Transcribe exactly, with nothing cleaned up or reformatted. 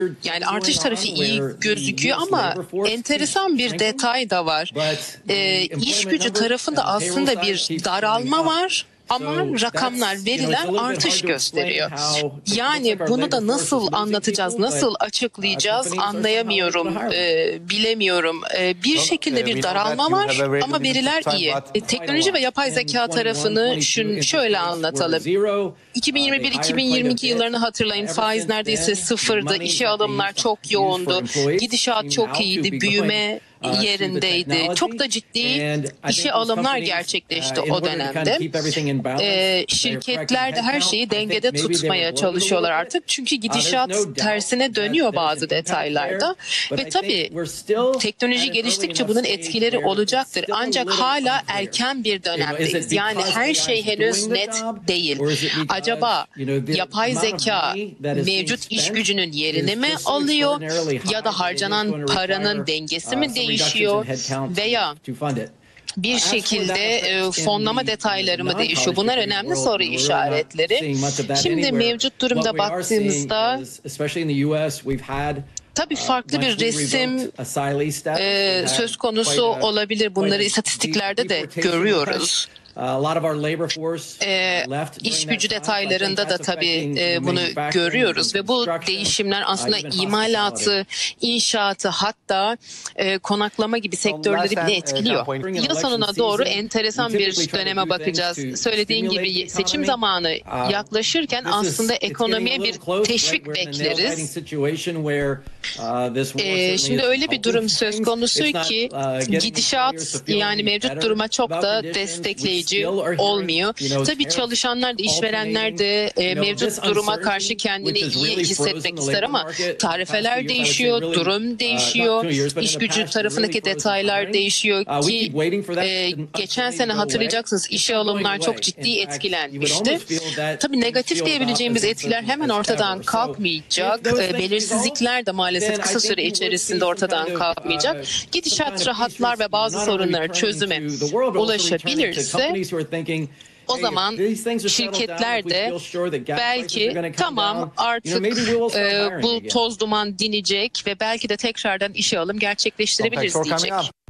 Yani artış tarafı iyi gözüküyor ama enteresan bir detay da var. Ee, iş gücü tarafında aslında bir daralma var. Ama rakamlar, veriler artış gösteriyor. Yani bunu da nasıl anlatacağız, nasıl açıklayacağız anlayamıyorum, e, bilemiyorum. E, bir şekilde bir daralma var ama veriler iyi. E, teknoloji ve yapay zeka tarafını şun, şöyle anlatalım. iki bin yirmi bir iki bin yirmi iki yıllarını hatırlayın. Faiz neredeyse sıfırdı, işe alımlar çok yoğundu, gidişat çok iyiydi, büyüme yerindeydi. Çok da ciddi işe alımlar gerçekleşti o dönemde. Ee, şirketler de her şeyi dengede tutmaya çalışıyorlar artık. Çünkü gidişat tersine dönüyor bazı detaylarda. Ve tabii teknoloji geliştikçe bunun etkileri olacaktır. Ancak hala erken bir dönemdeyiz. Yani her şey henüz net değil. Acaba yapay zeka mevcut iş gücünün yerini mi alıyor ya da harcanan paranın dengesi mi değişiyor? değişiyor veya bir şekilde e, fonlama detayları mı değişiyor? Bunlar önemli soru işaretleri. Şimdi mevcut durumda baktığımızda tabii farklı bir resim e, söz konusu olabilir. Bunları istatistiklerde de görüyoruz. E, iş gücü detaylarında da tabii e, bunu görüyoruz ve bu değişimler aslında imalatı, inşaatı hatta e, konaklama gibi sektörleri bile etkiliyor. Yıl sonuna doğru enteresan bir döneme bakacağız. Söylediğim gibi seçim zamanı yaklaşırken aslında ekonomiye bir teşvik bekleriz. E, şimdi öyle bir durum söz konusu ki gidişat yani mevcut duruma çok da destekleyici olmuyor. Tabii çalışanlar da işverenler de e, mevcut duruma karşı kendini iyi hissetmek ister ama tarifeler değişiyor, durum değişiyor, iş gücü tarafındaki detaylar değişiyor ki e, geçen sene hatırlayacaksınız işe alımlar çok ciddi etkilenmişti. Tabii negatif diyebileceğimiz etkiler hemen ortadan kalkmayacak. E, belirsizlikler de maalesef kısa süre içerisinde ortadan kalkmayacak. Gidişat rahatlar ve bazı sorunlara çözüme ulaşabilirse o zaman şirketler de belki tamam artık e, bu toz duman dinecek ve belki de tekrardan işe alım gerçekleştirebiliriz diyecek.